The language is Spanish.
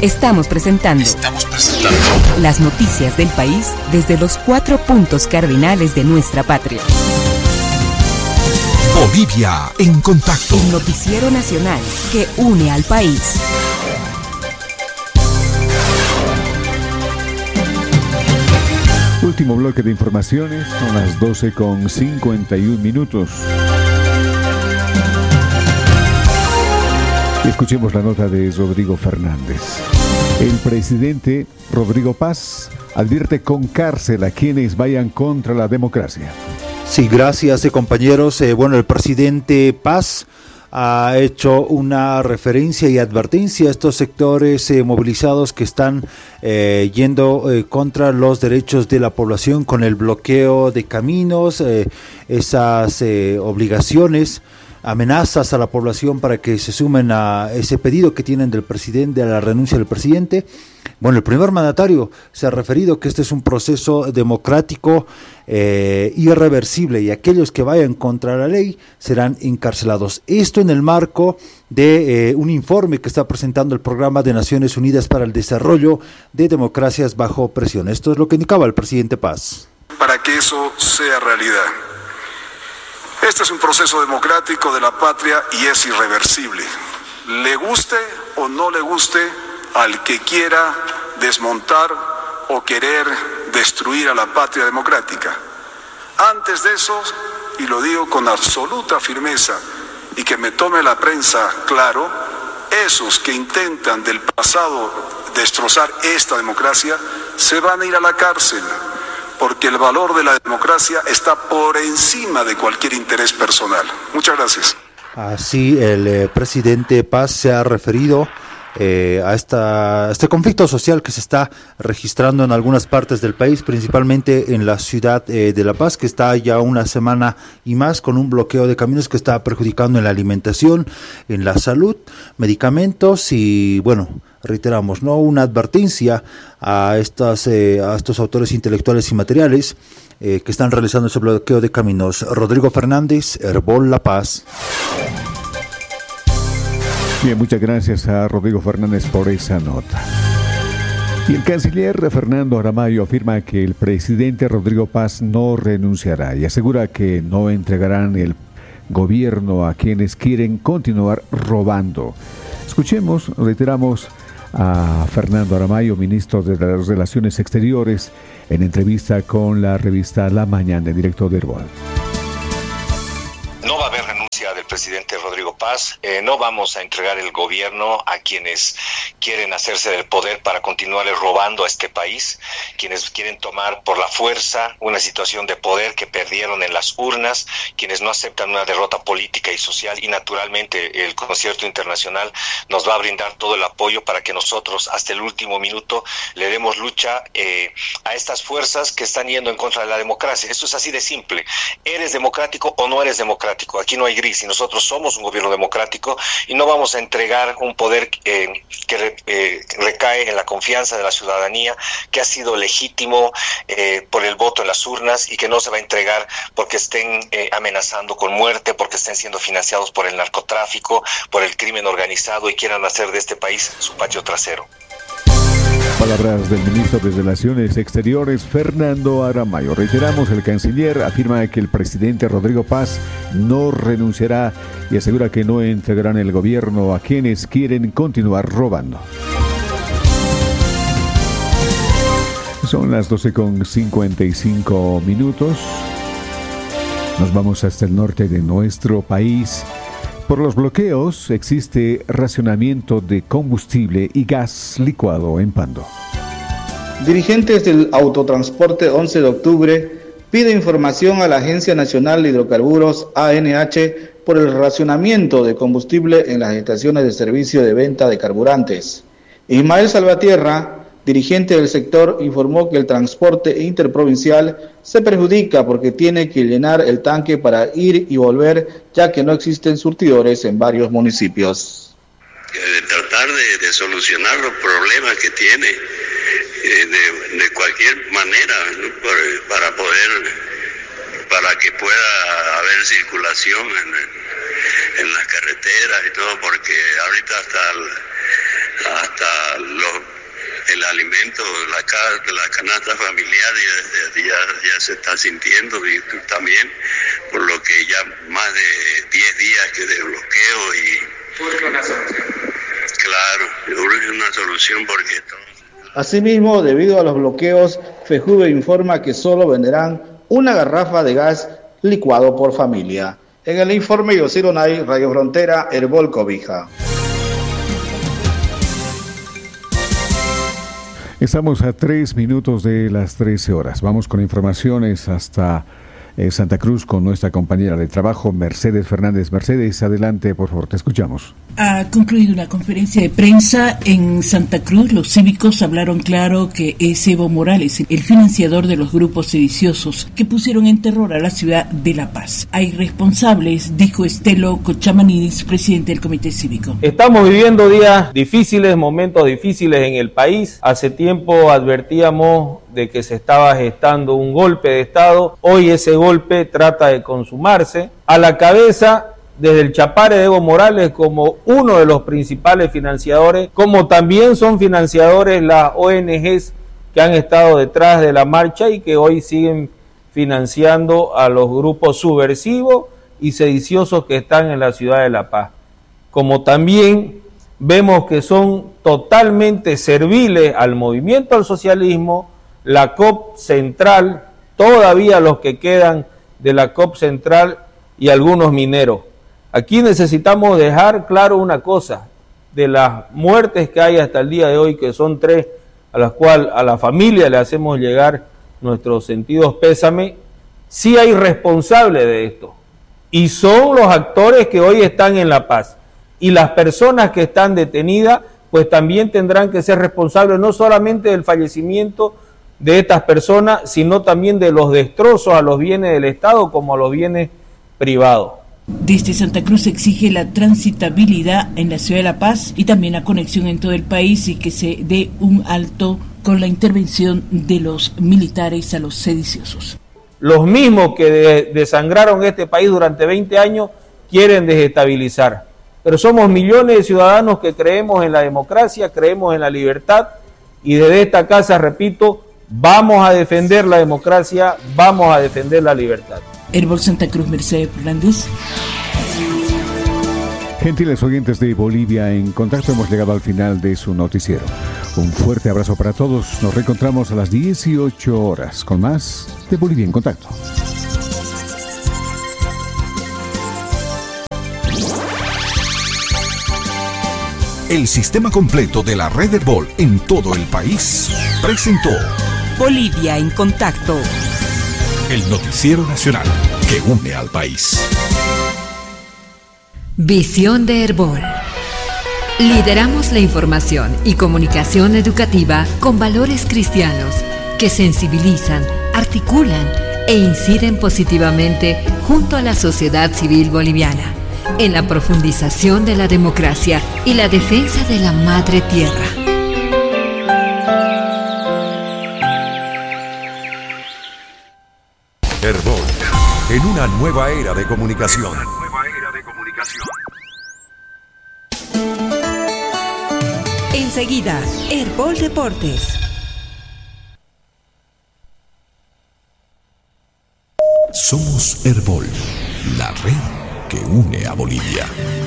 Estamos presentando las noticias del país desde los 4 puntos cardinales de nuestra patria. Bolivia en contacto. El noticiero nacional que une al país. Último bloque de informaciones, son las 12:51. Escuchemos la nota de Rodrigo Fernández. El presidente Rodrigo Paz advierte con cárcel a quienes vayan contra la democracia. Sí, gracias, compañeros. El presidente Paz ha hecho una referencia y advertencia a estos sectores movilizados que están yendo contra los derechos de la población con el bloqueo de caminos, esas obligaciones, amenazas a la población para que se sumen a ese pedido que tienen del presidente, a la renuncia del presidente. Bueno, el primer mandatario se ha referido que este es un proceso democrático irreversible y aquellos que vayan contra la ley serán encarcelados. Esto en el marco de un informe que está presentando el Programa de Naciones Unidas para el Desarrollo de Democracias Bajo Presión. Esto es lo que indicaba el presidente Paz. Para que eso sea realidad. Este es un proceso democrático de la patria y es irreversible. Le guste o no le guste al que quiera desmontar o querer destruir a la patria democrática. Antes de eso, y lo digo con absoluta firmeza, y que me tome la prensa claro, esos que intentan del pasado destrozar esta democracia se van a ir a la cárcel, porque el valor de la democracia está por encima de cualquier interés personal. Muchas gracias. Así el presidente Paz se ha referido a este conflicto social que se está registrando en algunas partes del país, principalmente en la ciudad de La Paz, que está ya una semana y más con un bloqueo de caminos que está perjudicando en la alimentación, en la salud, medicamentos y reiteramos, ¿no? Una advertencia a estos autores intelectuales y materiales que están realizando ese bloqueo de caminos. Rodrigo Fernández, Herbol La Paz. Bien, muchas gracias a Rodrigo Fernández por esa nota. Y el canciller Fernando Aramayo afirma que el presidente Rodrigo Paz no renunciará y asegura que no entregarán el gobierno a quienes quieren continuar robando. Escuchemos, reiteramos, a Fernando Aramayo, ministro de las Relaciones Exteriores, en entrevista con la revista La Mañana, en directo de Herbol. No va a haber renuncia del presidente Rodrigo Paz. No vamos a entregar el gobierno a quienes quieren hacerse del poder para continuar robando a este país, quienes quieren tomar por la fuerza una situación de poder que perdieron en las urnas, quienes no aceptan una derrota política y social, y naturalmente el concierto internacional nos va a brindar todo el apoyo para que nosotros hasta el último minuto le demos lucha a estas fuerzas que están yendo en contra de la democracia. Esto es así de simple. ¿Eres democrático o no eres democrático? Aquí no hay gris y nosotros somos un gobierno democrático y no vamos a entregar un poder que recae en la confianza de la ciudadanía, que ha sido legítimo por el voto en las urnas y que no se va a entregar porque estén amenazando con muerte, porque estén siendo financiados por el narcotráfico, por el crimen organizado y quieran hacer de este país su patio trasero. Palabras del ministro de Relaciones Exteriores, Fernando Aramayo. Reiteramos, el canciller afirma que el presidente Rodrigo Paz no renunciará y asegura que no entregarán el gobierno a quienes quieren continuar robando. Son las 12:55. Nos vamos hasta el norte de nuestro país. Por los bloqueos existe racionamiento de combustible y gas licuado en Pando. Dirigentes del autotransporte 11 de octubre piden información a la Agencia Nacional de Hidrocarburos, ANH, por el racionamiento de combustible en las estaciones de servicio de venta de carburantes. Ismael Salvatierra, dirigente del sector, informó que el transporte interprovincial se perjudica porque tiene que llenar el tanque para ir y volver, ya que no existen surtidores en varios municipios. Tratar de solucionar los problemas que tiene de cualquier manera, ¿no? para que pueda haber circulación en las carreteras y todo, porque ahorita hasta los el alimento, la canasta familiar ya se está sintiendo, y también por lo que ya más de 10 días que de bloqueo y... ¿Surge una solución? Claro, surge una solución porque... Asimismo, debido a los bloqueos, FEJUVE informa que solo venderán una garrafa de gas licuado por familia. En el informe Yosiro Nay, Radio Frontera, Herbol Cobija. Estamos a 3 minutos de las 13 horas. Vamos con informaciones hasta Santa Cruz con nuestra compañera de trabajo, Mercedes Fernández. Mercedes, adelante, por favor, te escuchamos. Ha concluido una conferencia de prensa en Santa Cruz. Los cívicos hablaron claro que es Evo Morales el financiador de los grupos sediciosos que pusieron en terror a la ciudad de La Paz. Hay responsables, dijo Estelo Cochamanidis, presidente del Comité Cívico. Estamos viviendo días difíciles, momentos difíciles en el país. Hace tiempo advertíamos de que se estaba gestando un golpe de Estado. Hoy ese golpe trata de consumarse. A la cabeza, desde el Chapare de Evo Morales como uno de los principales financiadores, como también son financiadores las ONGs que han estado detrás de la marcha y que hoy siguen financiando a los grupos subversivos y sediciosos que están en la ciudad de La Paz. Como también vemos que son totalmente serviles al movimiento al socialismo, la COP Central, todavía los que quedan de la COP Central y algunos mineros. Aquí necesitamos dejar claro una cosa: de las muertes que hay hasta el día de hoy, que son 3, a las cuales a la familia le hacemos llegar nuestros sentidos pésame, sí hay responsables de esto, y son los actores que hoy están en La Paz, y las personas que están detenidas pues también tendrán que ser responsables no solamente del fallecimiento de estas personas, sino también de los destrozos a los bienes del Estado como a los bienes privados. Desde Santa Cruz se exige la transitabilidad en la ciudad de La Paz y también la conexión en todo el país y que se dé un alto con la intervención de los militares a los sediciosos. Los mismos que desangraron este país durante 20 años quieren desestabilizar, pero somos millones de ciudadanos que creemos en la democracia, creemos en la libertad, y desde esta casa, repito, vamos a defender la democracia, vamos a defender la libertad. Herbol Santa Cruz, Mercedes Fernández. Gentiles oyentes de Bolivia en Contacto, hemos llegado al final de su noticiero. Un fuerte abrazo para todos. Nos reencontramos a las 18 horas con más de Bolivia en Contacto. El sistema completo de la red Herbol en todo el país presentó Bolivia en Contacto, el noticiero nacional que une al país. Visión de Herbol. Lideramos la información y comunicación educativa con valores cristianos que sensibilizan, articulan e inciden positivamente junto a la sociedad civil boliviana en la profundización de la democracia y la defensa de la madre tierra. Herbol, en una nueva era de comunicación. Enseguida, Herbol Deportes. Somos Herbol, la red que une a Bolivia.